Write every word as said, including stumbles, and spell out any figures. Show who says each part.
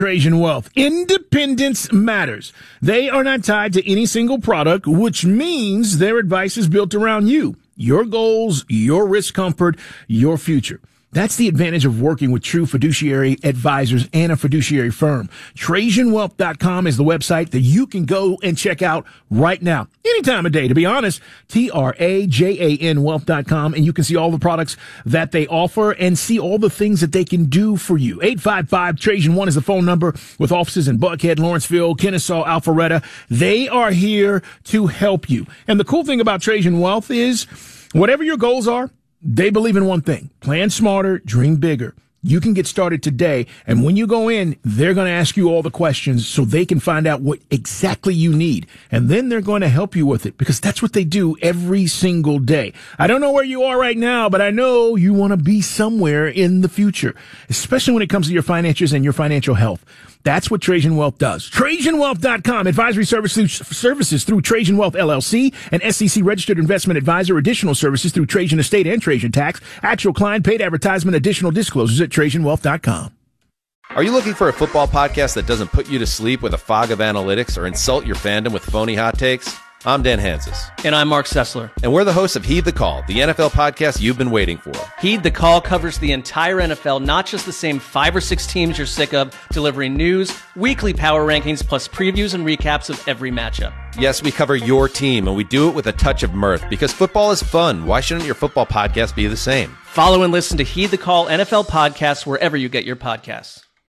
Speaker 1: Trajan Wealth. Independence matters. They are not tied to any single product, which means their advice is built around you, your goals, your risk comfort, your future. That's the advantage of working with true fiduciary advisors and a fiduciary firm. Trajan Wealth dot com is the website that you can go and check out right now. Any time of day, to be honest. T R A J A N Wealth dot com, and you can see all the products that they offer and see all the things that they can do for you. eight five five Trajan one is the phone number, with offices in Buckhead, Lawrenceville, Kennesaw, Alpharetta. They are here to help you. And the cool thing about Trajan Wealth is whatever your goals are, they believe in one thing: plan smarter, dream bigger. You can get started today, and when you go in, they're going to ask you all the questions so they can find out what exactly you need. And then they're going to help you with it, because that's what they do every single day. I don't know where you are right now, but I know you want to be somewhere in the future, especially when it comes to your finances and your financial health. That's what Trajan Wealth does. Trajan Wealth dot com. Advisory services, services through Trajan Wealth, L L C, an S E C registered investment advisor. Additional services through Trajan Estate and Trajan Tax. Actual client paid advertisement. Additional disclosures at Trajan Wealth dot com.
Speaker 2: Are you looking for a football podcast that doesn't put you to sleep with a fog of analytics or insult your fandom with phony hot takes? I'm Dan Hansis.
Speaker 3: And I'm Mark Sessler.
Speaker 2: And we're the hosts of Heed the Call, the N F L podcast you've been waiting for.
Speaker 3: Heed the Call covers the entire N F L, not just the same five or six teams you're sick of, delivering news, weekly power rankings, plus previews and recaps of every matchup.
Speaker 2: Yes, we cover your team, and we do it with a touch of mirth, because football is fun. Why shouldn't your football podcast be the same?
Speaker 3: Follow and listen to Heed the Call N F L podcasts wherever you get your podcasts.